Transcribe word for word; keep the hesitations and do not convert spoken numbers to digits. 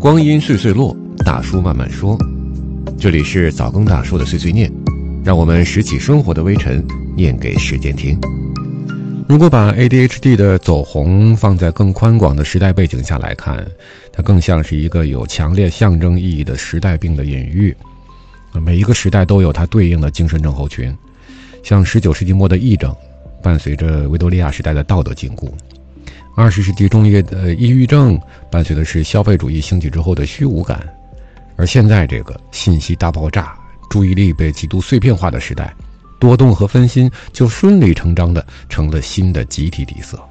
光阴岁岁落，大叔慢慢说。这里是早更大叔的碎碎念，让我们拾起生活的微尘，念给时间听。如果把 A D H D 的走红放在更宽广的时代背景下来看，它更像是一个有强烈象征意义的时代病的隐喻。每一个时代都有它对应的精神症候群，像十九世纪末的癔症，伴随着维多利亚时代的道德禁锢；二十世纪中叶的抑郁症，伴随的是消费主义兴起之后的虚无感；而现在这个信息大爆炸、注意力被极度碎片化的时代，多动和分心就顺理成章地成了新的集体底色。